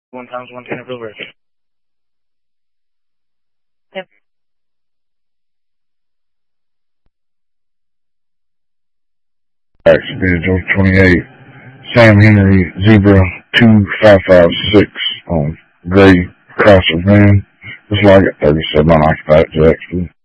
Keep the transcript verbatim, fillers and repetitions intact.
One times one ten over. Yep. Speed George twenty-eight. Sam Henry Zebra two five five six on gray crosser van. Just like at thirty-seven unoccupied Jacksonville.